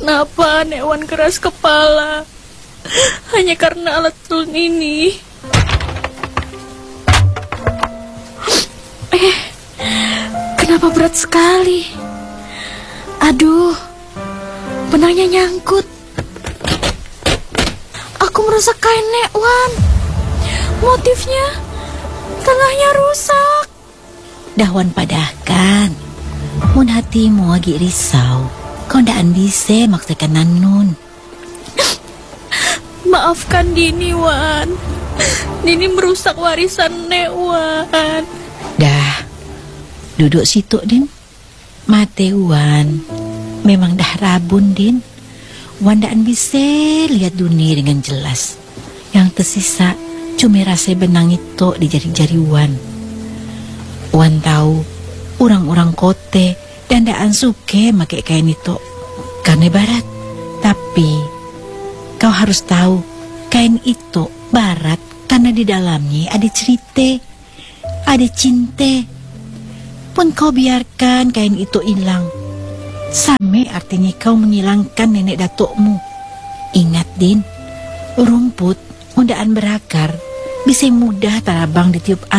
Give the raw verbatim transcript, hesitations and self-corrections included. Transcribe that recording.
Kenapa Nek Wan keras kepala? Hanya karena alat ulun ini. Eh, kenapa berat sekali? Aduh, benangnya nyangkut. Aku merusak kain Nek Wan. Motifnya, tengahnya rusak. Dahwan padahkan. Mun hatimu lagi risau, kau ndaan bisa maksakan Nanun. Maafkan Dini, Wan. Dini merusak warisan Nek Wan. Dah, duduk situ, Din. Mate Wan, memang dah rabun, Din. Wan ndaan bisa lihat dunia dengan jelas. Yang tersisa cuma rasa benang itu di jari-jari Wan. Wan tahu orang-orang kote dan ndaan suke make kain itu karena barat. Tapi kau harus tahu kain itu barat karena di dalamnya ada cerita, ada cinta. Pun kau biarkan kain itu hilang, sama artinya kau menghilangkan nenek datukmu. Ingat, Din, rumput undaan berakar bisa mudah tarabang ditiup